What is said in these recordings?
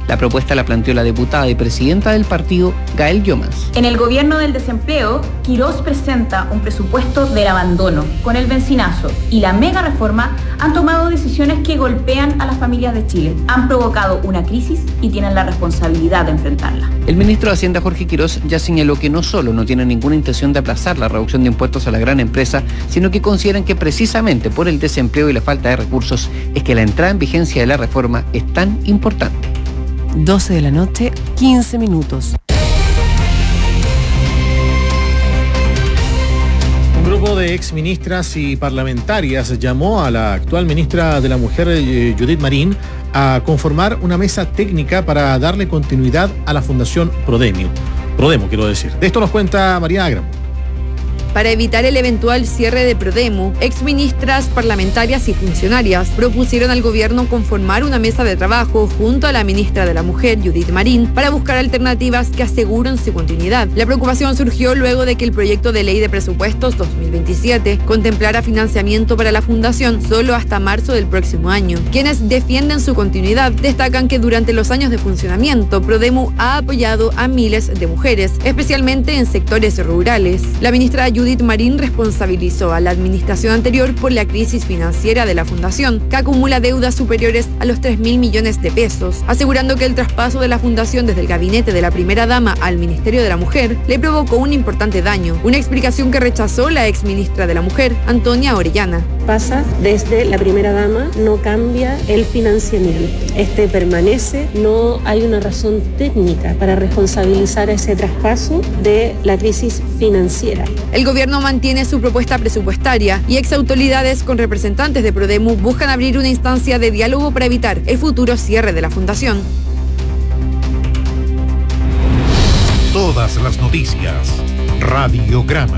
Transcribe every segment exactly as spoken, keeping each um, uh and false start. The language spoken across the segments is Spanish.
La propuesta la planteó la diputada y presidenta del partido, Gael Llomans. En el gobierno del desempleo, Quirós presenta un presupuesto del abandono. Con el bencinazo y la mega reforma han tomado decisiones que golpean a las familias de Chile, han provocado una crisis y tienen la responsabilidad de enfrentarla. El ministro de Hacienda, Jorge Quirós, ya señaló que no solo no tiene ninguna intención de aplazar la reducción de impuestos a la gran empresa, sino que consideran que precisamente por el desempleo y la falta de recursos es que la entrada en vigencia de la reforma es tan importante. doce de la noche, quince minutos. Un grupo de exministras y parlamentarias llamó a la actual ministra de la Mujer, eh, Judith Marín, a conformar una mesa técnica para darle continuidad a la Fundación Prodemio. Prodemo, quiero decir. De esto nos cuenta María Agram. Para evitar el eventual cierre de Prodemo, exministras, parlamentarias y funcionarias propusieron al gobierno conformar una mesa de trabajo junto a la ministra de la Mujer, Judith Marín, para buscar alternativas que aseguren su continuidad. La preocupación surgió luego de que el proyecto de ley de presupuestos dos mil veintisiete contemplara financiamiento para la fundación solo hasta marzo del próximo año. Quienes defienden su continuidad destacan que durante los años de funcionamiento, Prodemo ha apoyado a miles de mujeres, especialmente en sectores rurales. La ministra Judith Judith Marín responsabilizó a la administración anterior por la crisis financiera de la fundación, que acumula deudas superiores a los tres mil millones de pesos, asegurando que el traspaso de la fundación desde el gabinete de la primera dama al Ministerio de la Mujer le provocó un importante daño, una explicación que rechazó la exministra de la Mujer, Antonia Orellana. Pasa desde la primera dama, no cambia el financiamiento. Este permanece, no hay una razón técnica para responsabilizar ese traspaso de la crisis financiera. El gobierno mantiene su propuesta presupuestaria y exautoridades con representantes de Prodemo buscan abrir una instancia de diálogo para evitar el futuro cierre de la fundación. Todas las noticias. Radiograma.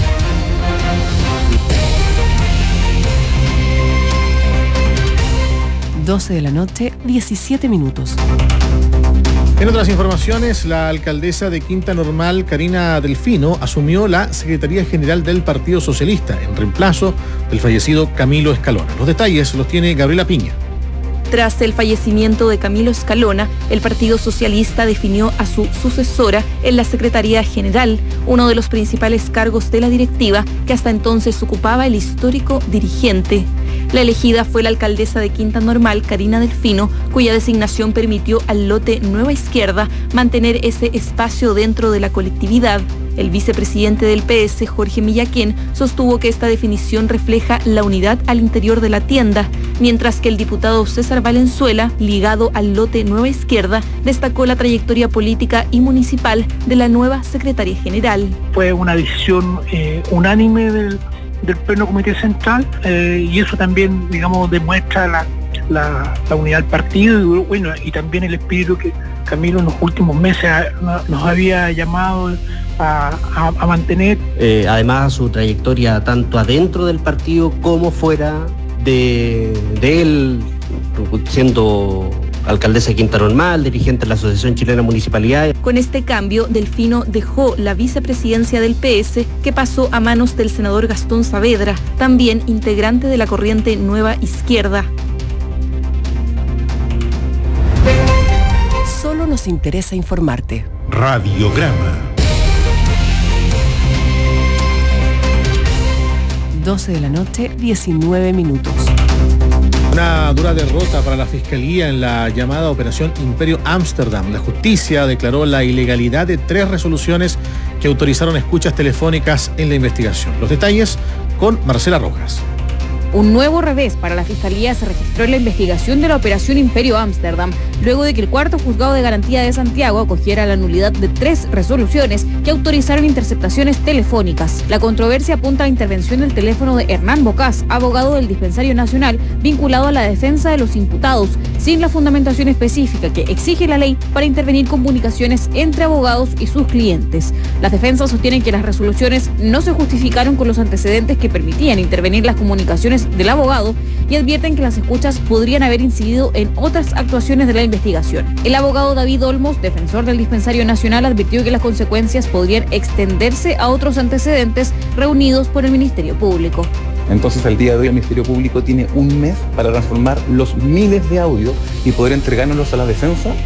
doce de la noche, diecisiete minutos. En otras informaciones, la alcaldesa de Quinta Normal, Karina Delfino, asumió la Secretaría General del Partido Socialista en reemplazo del fallecido Camilo Escalona. Los detalles los tiene Gabriela Piña. Tras el fallecimiento de Camilo Escalona, el Partido Socialista definió a su sucesora en la Secretaría General, uno de los principales cargos de la directiva que hasta entonces ocupaba el histórico dirigente. La elegida fue la alcaldesa de Quinta Normal, Karina Delfino, cuya designación permitió al lote Nueva Izquierda mantener ese espacio dentro de la colectividad. El vicepresidente del P S, Jorge Millaquén, sostuvo que esta definición refleja la unidad al interior de la tienda, mientras que el diputado César Valenzuela, ligado al lote Nueva Izquierda, destacó la trayectoria política y municipal de la nueva secretaria general. Fue una decisión eh, unánime del, del Pleno Comité Central eh, y eso también, digamos, demuestra la, la, la unidad del partido y, bueno, y también el espíritu que Camilo en los últimos meses nos había llamado a, a, a mantener. Eh, además, su trayectoria tanto adentro del partido como fuera de, de él, siendo alcaldesa de Quinta Normal, dirigente de la Asociación Chilena de Municipalidades. Con este cambio, Delfino dejó la vicepresidencia del P S, que pasó a manos del senador Gastón Saavedra, también integrante de la corriente Nueva Izquierda. Solo nos interesa informarte. Radiograma. doce de la noche, diecinueve minutos. Una dura derrota para la Fiscalía en la llamada Operación Imperio Ámsterdam. La justicia declaró la ilegalidad de tres resoluciones que autorizaron escuchas telefónicas en la investigación. Los detalles con Marcela Rojas. Un nuevo revés para la Fiscalía se registró en la investigación de la Operación Imperio Ámsterdam, luego de que el cuarto juzgado de garantía de Santiago acogiera la nulidad de tres resoluciones que autorizaron interceptaciones telefónicas. La controversia apunta a la intervención del teléfono de Hernán Bocás, abogado del Dispensario Nacional, vinculado a la defensa de los imputados, sin la fundamentación específica que exige la ley para intervenir comunicaciones entre abogados y sus clientes. Las defensas sostienen que las resoluciones no se justificaron con los antecedentes que permitían intervenir las comunicaciones del abogado y advierten que las escuchas podrían haber incidido en otras actuaciones de la investigación. El abogado David Olmos, defensor del Dispensario Nacional, advirtió que las consecuencias podrían extenderse a otros antecedentes reunidos por el Ministerio Público. Entonces, al día de hoy, el Ministerio Público tiene un mes para transformar los miles de audios y poder entregárnoslos a la defensa